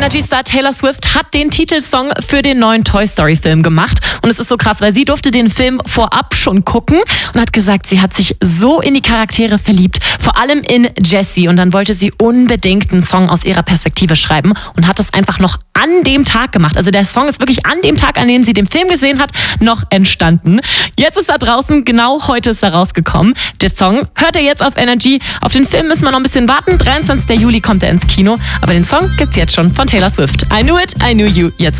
Energy-Star Taylor Swift hat den Titelsong für den neuen Toy Story-Film gemacht. Und es ist so krass, weil sie durfte den Film vorab schon gucken und hat gesagt, sie hat sich so in die Charaktere verliebt, vor allem in Jessie. Und dann wollte sie unbedingt einen Song aus ihrer Perspektive schreiben und hat das einfach noch an dem Tag gemacht. Also der Song ist wirklich an dem Tag, an dem sie den Film gesehen hat, noch entstanden. Jetzt ist er draußen, genau heute ist er rausgekommen. Der Song hört ihr jetzt auf Energy. Auf den Film müssen wir noch ein bisschen warten. 23. Juli kommt er ins Kino. Aber den Song gibt's jetzt schon von Taylor Swift. I Knew It, I Knew You. Jetzt